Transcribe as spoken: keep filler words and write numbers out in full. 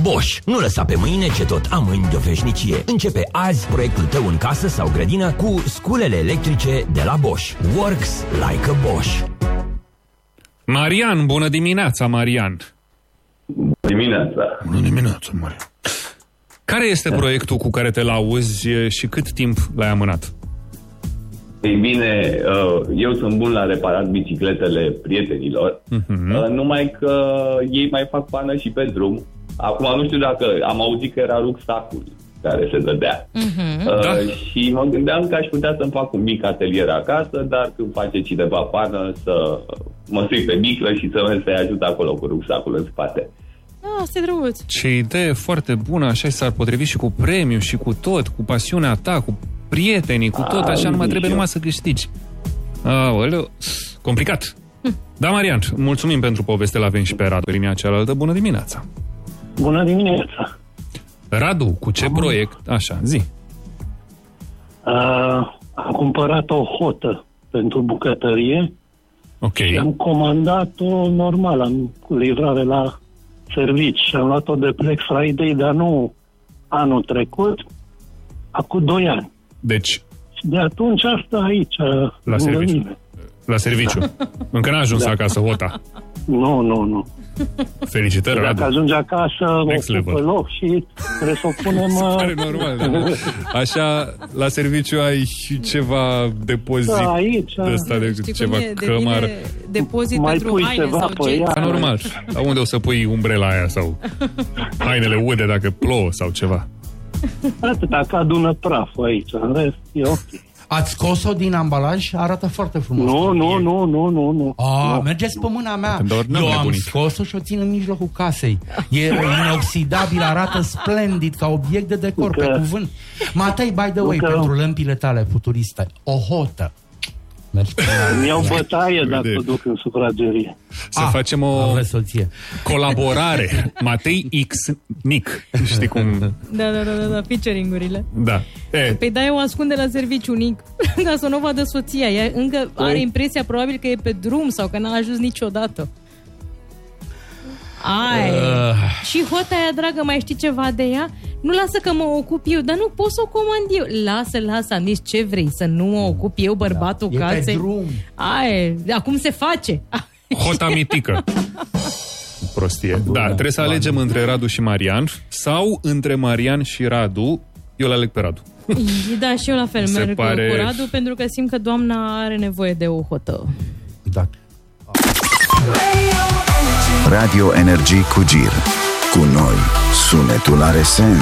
Bosch. Nu lăsa pe mâine ce tot amâni de o veșnicie. Începe azi proiectul tău în casă sau grădină cu sculele electrice de la Bosch. Works like a Bosch. Marian, bună dimineața, Marian. Bună dimineața. Bună dimineața, Marian. Care este da. proiectul cu care te lauzi și cât timp l-ai amânat? Ei bine, eu sunt bun la reparat bicicletele prietenilor, uh-huh. numai că ei mai fac pană și pe drum. Acum nu știu dacă am auzit că era rucsacul care se dădea. Uh-huh. Uh, da. Și mă gândeam că aș putea să-mi fac un mic atelier acasă, dar când face cineva pană să mă sui pe micră și să să-i ajut acolo cu rucsacul în spate. Ah, asta e drăguț. Ce idee foarte bună, așa s-ar potrivi și cu premiu și cu tot, cu pasiunea ta, cu prietenii, cu tot, așa nu mai trebuie numai să câștigi. Aoleu, complicat. Hm. Da, Marian, mulțumim pentru poveste, l-avem și pe Radu pe linia cealaltă. Bună dimineața. Bună dimineața. Radu, cu ce Bun. proiect? Așa, zi. Uh, am cumpărat o hotă pentru bucătărie. Ok. Și am comandat-o normal, am livrare la servici și am luat-o de Black Friday, dar nu anul trecut, acum doi ani. Deci? Și de atunci asta aici, la serviciu. Mine. La serviciu. Da. Încă n-a ajuns da. acasă hota. Nu, nu, nu. Felicitări, Radu. Dacă ajunge acasă, Next o pupă loc și trebuie să o punem... Pare normal, da. Așa, la serviciu ai și ceva depozit da, aici, de ăsta, de știi ceva cămar. Depozit mai pentru haine sau ce? Da, normal. La unde o să pui umbrela aia sau hainele ude dacă plouă sau ceva? Atâta, că adună praful aici, în rest e ok. Ați scos-o din ambalaj? Arată foarte frumos. Nu, nu, nu, nu, nu, nu. A, mergeți pe mâna mea. Eu am scos-o și o țin în mijlocul casei. E inoxidabil, arată splendid, ca obiect de decor, pe cuvânt. Matei, by the way, pentru lămpile tale futuriste, o hotă. Îmi iau bătaie dacă o duc în sufragerie. Să ah, facem o colaborare. Matei X Nic. Știi cum? Da, da, da, da, featuring-urile. Da. E. Păi da, eu ascunde la serviciu Nic, ca să nu o vadă soția. Ea încă are impresia probabil că e pe drum sau că n-a ajuns niciodată. Ai. Uh. Și hota aia, dragă, mai știi ceva de ea? Nu lasă că mă ocup eu, dar nu pot să o comand eu. Lasă, lasă, nici ce vrei, să nu mă ocup eu, bărbatul da. casei. E pe drum. Ai, acum se face. Hota mitică. Prostie. Da, trebuie să alegem între Radu și Marian sau între Marian și Radu. Eu le aleg pe Radu. Da, și eu la fel, merg pare... cu Radu, pentru că simt că doamna are nevoie de o hotă. Da. Radio Energy cu Gir. Cu noi, sunetul are sens.